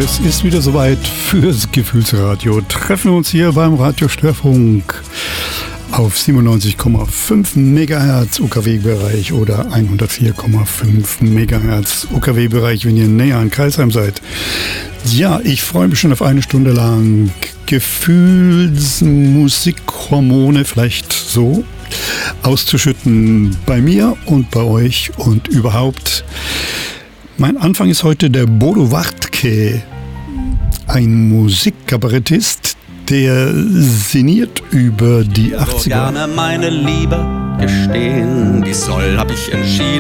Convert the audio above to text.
Es ist wieder soweit fürs Gefühlsradio. Treffen wir uns hier beim Radiostörfunk auf 97,5 MHz UKW-Bereich oder 104,5 MHz UKW-Bereich, wenn ihr näher an Kreisheim seid. Ja, ich freue mich schon auf eine Stunde lang Gefühlsmusikhormone, vielleicht so, auszuschütten bei mir und bei euch und überhaupt. Mein Anfang ist heute der Bodo Wartke, ein Musikkabarettist, der sinniert über die 80er. So gerne meine Liebe gestehen, dies soll, hab ich entschieden.